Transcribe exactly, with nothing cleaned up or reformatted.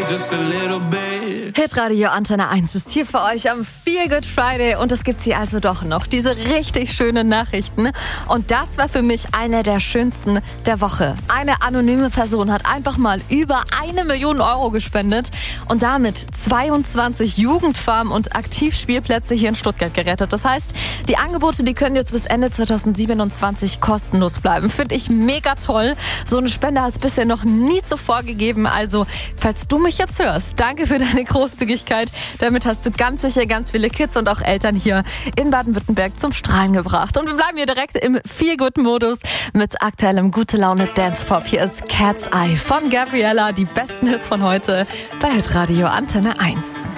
just a little bit. Hitradio Antenne eins ist hier für euch am Feel Good Friday und es gibt sie also doch noch, diese richtig schönen Nachrichten. Und das war für mich eine der schönsten der Woche. Eine anonyme Person hat einfach mal über eine Million Euro gespendet und damit zweiundzwanzig Jugendfarmen und Aktivspielplätze hier in Stuttgart gerettet. Das heißt, die Angebote, die können jetzt bis Ende zweitausendsiebenundzwanzig kostenlos bleiben. Finde ich mega toll. So eine Spende hat es bisher noch nie zuvor gegeben. Also, falls du mich jetzt hörst, danke für deine Großzügigkeit. Damit hast du ganz sicher ganz viele Kids und auch Eltern hier in Baden-Württemberg zum Strahlen gebracht. Und wir bleiben hier direkt im Feel-Good-Modus mit aktuellem Gute-Laune-Dance-Pop. Hier ist Cat's Eye von Gabriella. Die besten Hits von heute bei Hitradio Antenne eins.